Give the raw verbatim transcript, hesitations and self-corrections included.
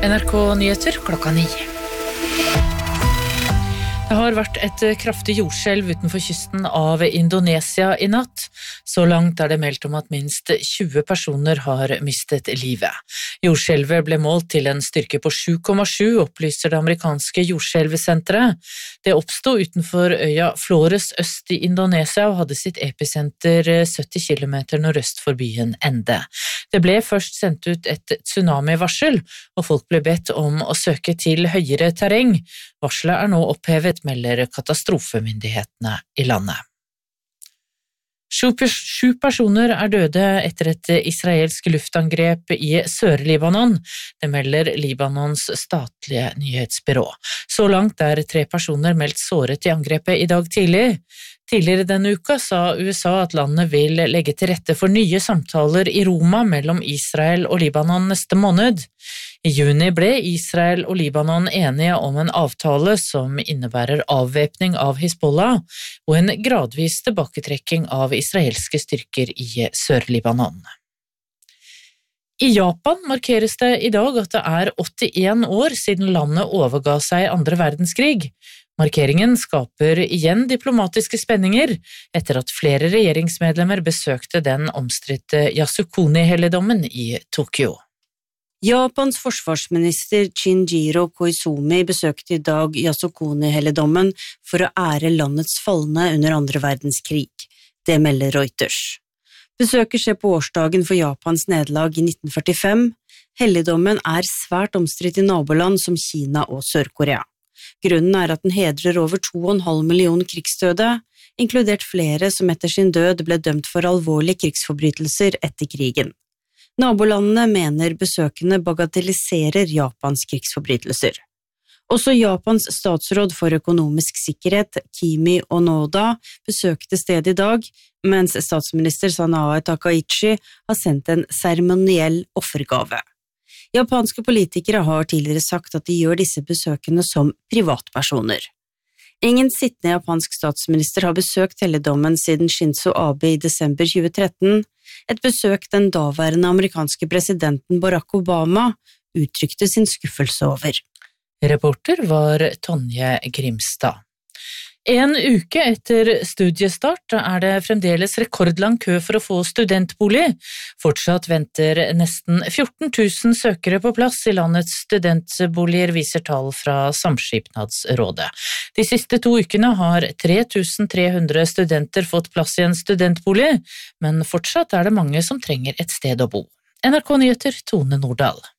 N R K Nyheter klokka ni. Det har vært et kraftig jordskjelv utenfor kysten av Indonesia i natt. Så langt er det meldt om at minst tjue personer har mistet livet. Jordskjelvet ble målt til en styrke på sju komma sju, opplyser det amerikanske jordskjelvsenteret. Det oppstod utenfor øya Flores øst i Indonesia og hadde sitt episenter sytti kilometer nordøst for byen Ende. Det ble først sendt ut et tsunami-varsel, og folk ble bedt om å søke til høyere terreng. Varselet er nå opphevet, melder katastrofemyndighetene i landet. Sju personer er døde etter et israelsk luftangrep i Sør-Libanon. Det melder Libanons statlige nyhetsbyrå. Så langt er tre personer meldt såret i angrepet i dag tidlig. Tidligere denne uka sa U S A at landet vil legge til rette for nye samtaler i Roma mellom Israel og Libanon neste måned. I juni ble Israel og Libanon enige om en avtale som innebærer avvæpning av Hizbollah og en gradvis tilbaketrekking av israelske styrker i Sør-Libanon. I Japan markeres det i dag at det er åttien år siden landet overga seg andre verdenskrig. Markeringen skaper igjen diplomatiske spenninger etter at flere regjeringsmedlemmer besøkte den omstridte Yasukuni-helligdommen i Tokyo. Japans forsvarsminister Shinjiro Koizumi besøkte i dag Yasukuni-helligdommen for å ære landets falne under andre verdenskrig. Det melder Reuters. Besøket skjer på årsdagen for Japans nederlag i nitten førtifem. Helligdommen er svært omstridt i naboland som Kina og Sør-Korea. Grunnen er at den hedrer over to og en halv million krigsdøde, inkludert flere som etter sin død ble dømt for alvorlige krigsforbrytelser etter krigen. Nabolandene mener besøkende bagatelliserer Japans krigsforbrytelser. Også Japans statsråd for økonomisk sikkerhet, Kimi Onoda, besøkte stedet i dag, mens statsminister Sanae Takaichi har sendt en seremoniell offergave. Japanske politikere har tidligere sagt at de gjør disse besøkene som privatpersoner. Ingen sittende japansk statsminister har besøkt helligdommen siden Shinzo Abe i desember tjue tretten, et besøk den daværende amerikanske presidenten Barack Obama uttrykte sin skuffelse over. Reporter var Tonje Grimstad. En uke etter studiestart er det fremdeles rekordlang kø for å få studentbolig. Fortsatt venter nesten fjorten tusen søkere på plass i landets studentboliger, viser tall fra Samskipnadsrådet. De siste to ukene har tre tusen tre hundre studenter fått plass i en studentbolig, men fortsatt er det mange som trenger et sted å bo. N R K Nyheter, Tone Nordahl.